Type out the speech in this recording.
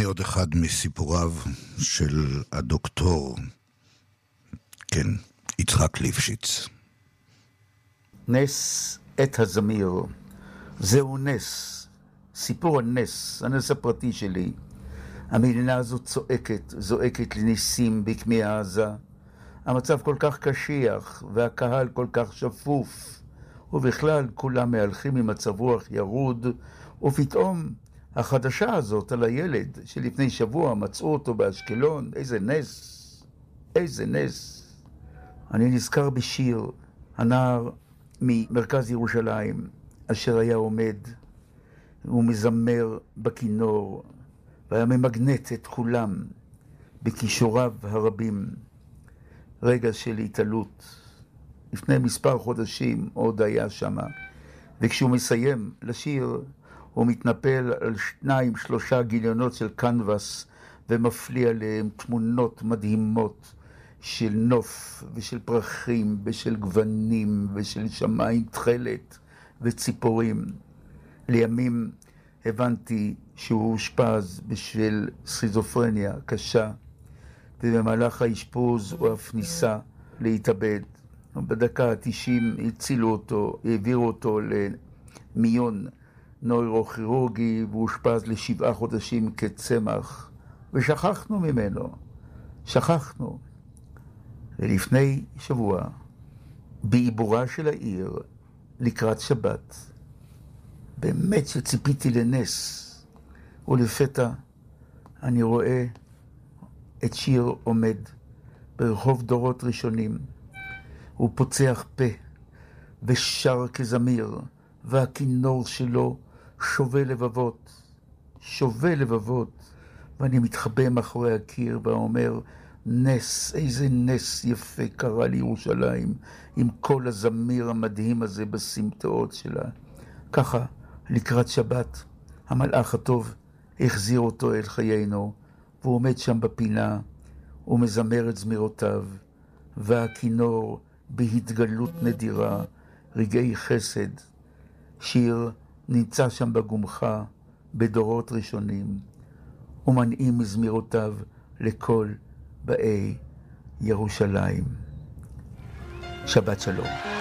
עוד אחד מסיפוריו של הדוקטור, כן, יצחק ליפשיץ. נס את הזמיר, זהו נס, סיפור הנס, הנס הפרטי שלי. המדינה הזאת זועקת לניסים בקמי העזה. המצב כל כך קשיח והקהל כל כך שפוף, ובכלל כולם מהלכים עם מצב רוח ירוד, ופתאום החדשה הזאת על הילד שלפני שבוע מצאו אותו באשקלון, איזה נס, איזה נס. אני נזכר בשיר, הנער ממרכז ירושלים, אשר היה עומד ומזמר בכינור, והיה ממגנט את כולם בכישוריו הרבים. רגע של התעלות. לפני מספר חודשים עוד היה שמה, וכשהוא מסיים לשיר, הוא מתנפל על 2-3 גיליונות של קנבס, ומפליע עליהם תמונות מדהימות של נוף ושל פרחים ושל גוונים ושל שמיים תכלת וציפורים. לימים הבנתי שהוא אושפז בשל סכיזופרניה קשה, ובמהלך האשפוז הוא אף ניסה להתאבד. בדקה ה-90 הצילו אותו, העבירו אותו למיון נוירוכירורגי, והוא אושפז ל7 חודשים כצמח, ושכחנו ממנו, שכחנו. ולפני שבוע, בעיבורה של העיר, לקראת שבת, באמת שציפיתי לנס, ולפתע אני רואה את שיר עומד ברחוב דורות ראשונים. הוא פוצח פה ושר כזמיר, והכינור שלו שווה לבבות, שווה לבבות. ואני מתחבא מאחורי הקיר ואומר, נס, איזה נס יפה קרה לירושלים, עם כל הזמיר המדהים הזה בסמטאות שלה. ככה, לקראת שבת, המלאך הטוב החזיר אותו אל חיינו, והוא עומד שם בפינה, ומזמר את זמירותיו, והכינור בהתגלות נדירה, רגעי חסד. שיר נמצא שם בגומחה, בדורות ראשונים, ומנעים מזמירותיו לכל באי ירושלים. שבת שלום.